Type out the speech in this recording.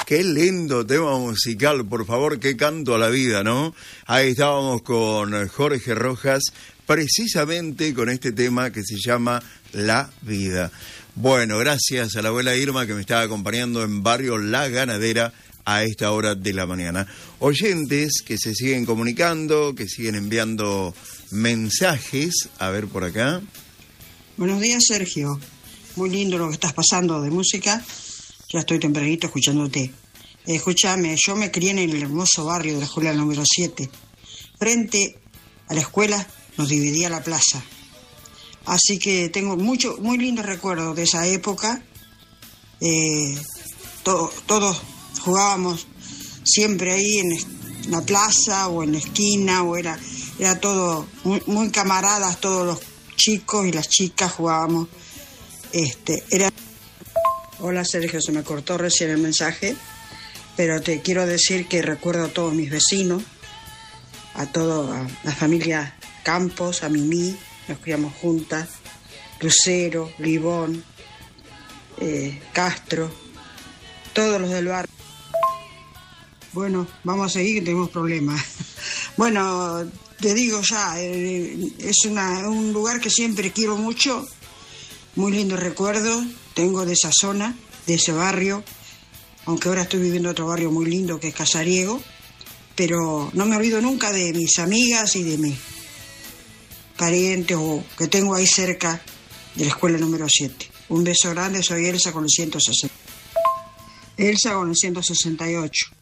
Qué lindo tema musical, por favor, qué canto a la vida, ¿no? Ahí estábamos con Jorge Rojas, precisamente con este tema que se llama La Vida. Bueno, gracias a la abuela Irma que me está acompañando en Barrio La Ganadera a esta hora de la mañana. Oyentes que se siguen comunicando, que siguen enviando mensajes. A ver por acá. Buenos días, Sergio. Muy lindo lo que estás pasando de música. Ya estoy tempranito escuchándote. Escúchame, yo me crié en el hermoso barrio de la escuela número 7. Frente a la escuela nos dividía la plaza. Así que tengo muy lindos recuerdos de esa época. Todos jugábamos siempre ahí en la plaza o en la esquina, o era todo muy camaradas, todos los chicos y las chicas jugábamos. Hola, Sergio, se me cortó recién el mensaje, pero te quiero decir que recuerdo a todos mis vecinos, a la familia Campos, a Mimí, nos criamos juntas, Lucero, Libón, Castro, todos los del barrio. Bueno, vamos a seguir que tenemos problemas. Bueno, te digo ya, es un lugar que siempre quiero mucho, muy lindos recuerdos tengo de esa zona, de ese barrio, aunque ahora estoy viviendo otro barrio muy lindo que es Casariego, pero no me olvido nunca de mis amigas y de mis parientes o que tengo ahí cerca de la escuela número 7. Un beso grande, soy Elsa con el 160. Elsa con el 168.